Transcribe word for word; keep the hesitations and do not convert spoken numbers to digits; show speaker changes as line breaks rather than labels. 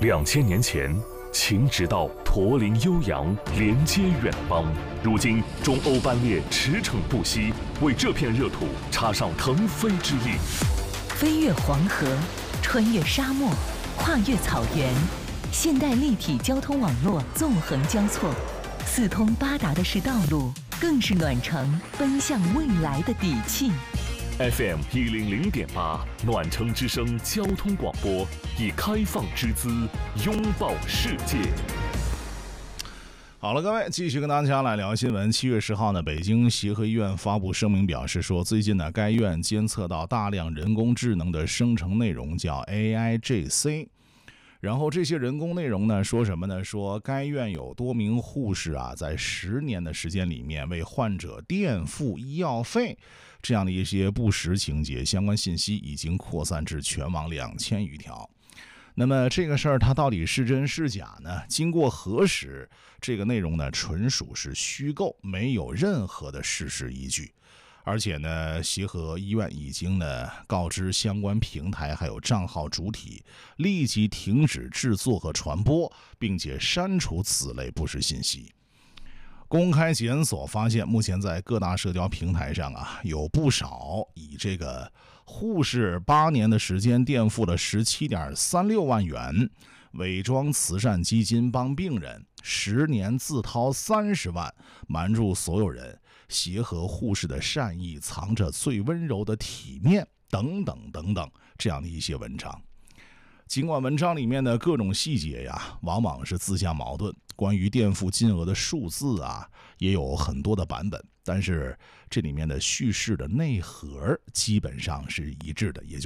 两千年前，秦直道驼铃悠扬，连接远邦。如今，中欧班列驰骋不息，为这片热土插上腾飞之翼。
飞越黄河，穿越沙漠，跨越草原，现代立体交通网络纵横交错，四通八达的是道路，更是暖城奔向未来的底气。
F M 一零零点八，暖城之声交通广播，以开放之姿拥抱世界。
好了，各位，继续跟大家来聊新闻。七月十号呢，北京协和医院发布声明表示说，最近呢，该院监测到大量人工智能的生成内容，叫 A I G C。然后这些人工内容呢，说什么呢？说该院有多名护士啊，在十年的时间里面为患者垫付医药费，这样的一些不实情节，相关信息已经扩散至全网两千余条。那么这个事儿它到底是真是假呢？经过核实，这个内容呢纯属是虚构，没有任何的事实依据。而且呢，协和医院已经呢告知相关平台还有账号主体，立即停止制作和传播，并且删除此类不实信息。公开检索发现，目前在各大社交平台上啊，有不少以这个护士八年的时间垫付了十七点三六万元，伪装慈善基金帮病人，十年自掏三十万，瞒住所有人，协和护士的善意藏着最温柔的体面，等等等等，这样的一些文章。尽管文章里面的各种细节呀，往往是自相矛盾，关于垫付金额的数字啊，也有很多的版本，但是这里面的叙事的内核基本上是一致的，也